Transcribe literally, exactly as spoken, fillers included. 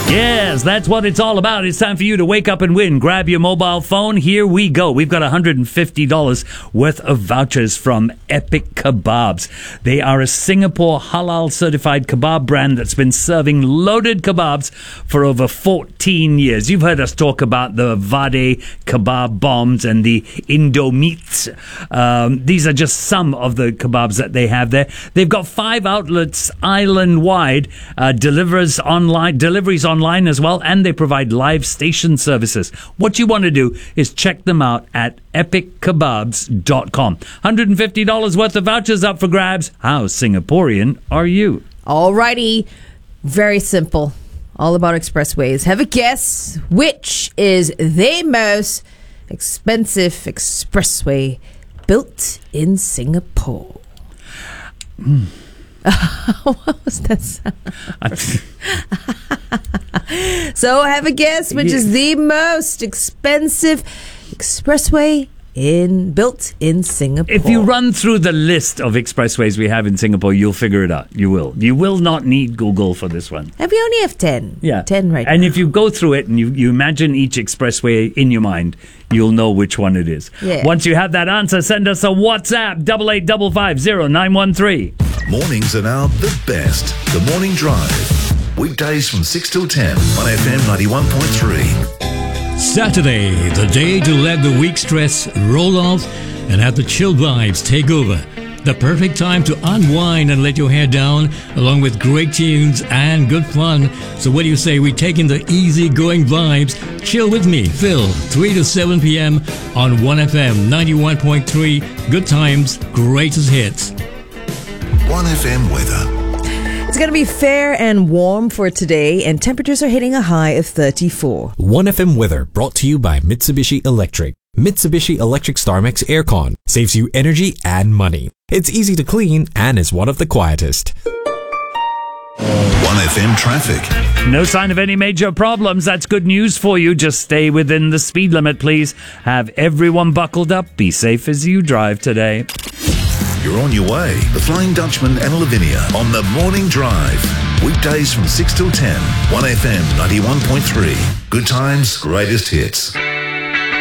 Yes, that's what it's all about. It's time for you to wake up and win. Grab your mobile phone. Here we go. We've got one hundred fifty dollars worth of vouchers from Epic Kebabs. They are a Singapore halal certified kebab brand that's been serving loaded kebabs for over fourteen years. You've heard us talk about the Vade kebab bombs and the Indo meats. Um, these are just some of the kebabs that they have there. They've got five outlets island-wide, uh, delivers online, deliveries online. Online as well, and they provide live station services. What you want to do is check them out at epic kebabs dot com. one hundred fifty dollars worth of vouchers up for grabs. How Singaporean are you? Alrighty. Very simple. All about expressways. Have a guess. Which is the most expensive expressway built in Singapore? Mm. What was that sound? So have a guess, which is the most expensive expressway in built in Singapore. If you run through the list of expressways we have in Singapore, you'll figure it out. You will. You will not need Google for this one. And we only have ten. Yeah. ten right And now. if you go through it and you, you imagine each expressway in your mind, you'll know which one it is. Yeah. Once you have that answer, send us a WhatsApp, double eight five five zero nine one three. Mornings are now the best. The Morning Drive. Weekdays from six till ten on F M ninety-one point three. Saturday, the day to let the week stress roll off and have the chill vibes take over. The perfect time to unwind and let your hair down, along with great tunes and good fun. So what do you say we take in the easy-going vibes? Chill with me, Phil, three to seven p.m. on one F M ninety-one point three. Good times, greatest hits. one F M weather. It's going to be fair and warm for today, and temperatures are hitting a high of thirty-four. one F M weather brought to you by Mitsubishi Electric. Mitsubishi Electric StarMax Aircon saves you energy and money. It's easy to clean and is one of the quietest. one F M traffic. No sign of any major problems. That's good news for you. Just stay within the speed limit, please. Have everyone buckled up. Be safe as you drive today. You're on your way. The Flying Dutchman and Lavinia on the Morning Drive. Weekdays from six till ten. one F M ninety-one point three. Good times, greatest hits.